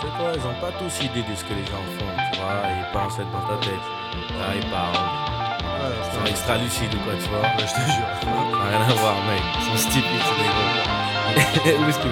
sais quoi, ils ont pas tous idée de ce que les gens font, tu vois, ils pensent être dans ta tête. Là, ils parlent. Ouais, Ils sont extra lucides ou quoi, tu vois. ouais, je te jure. Ça n'a rien à voir, mec. Ils sont stupides, c'est des gros. Où est-ce que